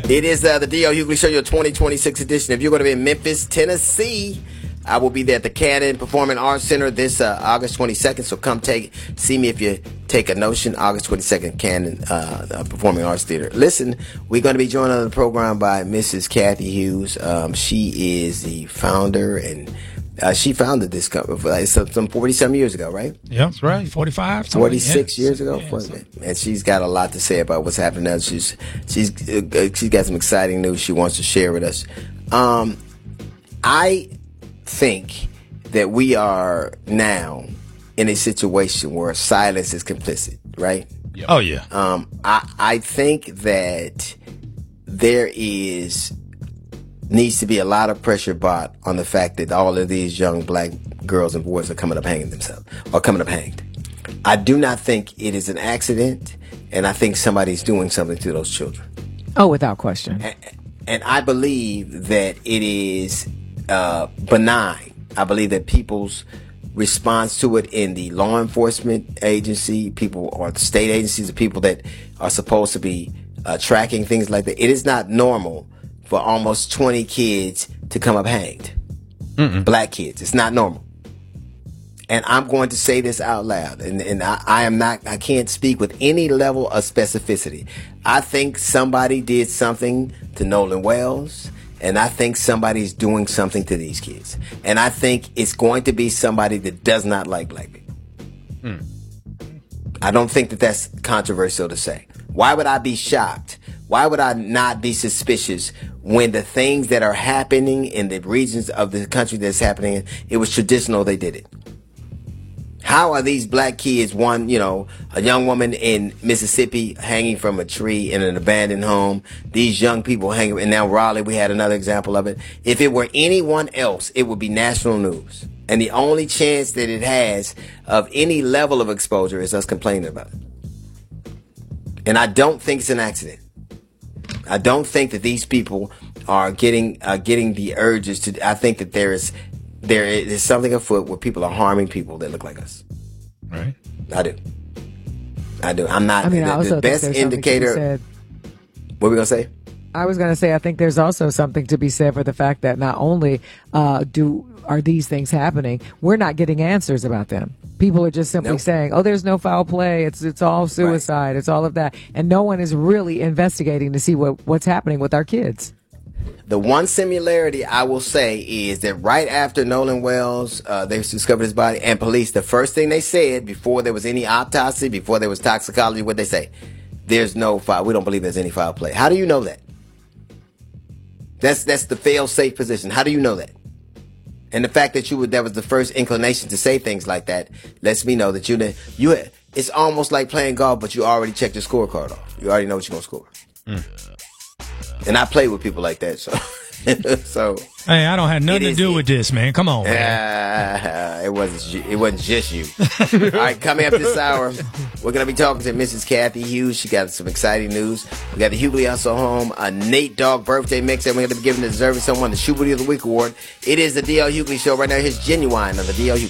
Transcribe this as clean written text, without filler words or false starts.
It is the D.L. Hughley Show, your 2026 edition. If you're going to be in Memphis, Tennessee, I will be there at the Cannon Performing Arts Center this August 22nd. So come see me if you take a notion. August 22nd, Cannon Performing Arts Theater. Listen, we're going to be joined on the program by Mrs. Kathy Hughes. She is the founder, and she founded this company some 40-some years ago, right? Yeah, that's right. 45, 46 years ago. And she's got a lot to say about what's happening now. She's got some exciting news she wants to share with us. I think that we are now in a situation where silence is complicit, right? Yep. Oh, yeah. I think that there needs to be a lot of pressure brought on the fact that all of these young black girls and boys are coming up hanging themselves, or coming up hanged. I do not think it is an accident, and I think somebody's doing something to those children. Oh, without question. And I believe that it is benign. I believe that people's response to it in the law enforcement agency, people or the state agencies, the people that are supposed to be tracking things like that, it is not normal for almost 20 kids to come up hanged. Black kids. It's not normal. And I'm going to say this out loud, and I can't speak with any level of specificity. I think somebody did something to Nolan Wells, and I think somebody's doing something to these kids. And I think it's going to be somebody that does not like black people. I don't think that that's controversial to say. Why would I be shocked? Why would I not be suspicious when the things that are happening in the regions of the country that's happening in, it was traditional they did it? How are these black kids, a young woman in Mississippi hanging from a tree in an abandoned home, these young people hanging, and now Raleigh, we had another example of it. If it were anyone else, it would be national news. And the only chance that it has of any level of exposure is us complaining about it. And I don't think it's an accident. I don't think that these people are getting the urges to. I think that there is something afoot where people are harming people that look like us. Right. I do. I'm not. I mean, the best indicator. What are we gonna say? I was going to say, I think there's also something to be said for the fact that not only are these things happening, we're not getting answers about them. People are just simply saying, "Oh, there's no foul play. It's all suicide. Right. It's all of that," and no one is really investigating to see what's happening with our kids. The one similarity I will say is that right after Nolan Wells, they discovered his body, and police, the first thing they said before there was any autopsy, before there was toxicology, what they say, there's no foul. We don't believe there's any foul play. How do you know that? That's the fail-safe position. How do you know that? And the fact that that was the first inclination to say things like that lets me know that it's almost like playing golf, but you already checked your scorecard off. You already know what you're going to score. And I play with people like that, so. So hey, I don't have nothing to do with this, man. Come on, man. It wasn't just you. All right, coming up this hour, we're gonna be talking to Mrs. Kathy Hughes. She got some exciting news. We got the Hughley Also Home, a Nate Dogg birthday mix, and we're gonna be giving the deserving someone the Shoe Booty of the Week award. It is the D.L. Hughley Show right now. Here's Genuine on the D.L. Hughley.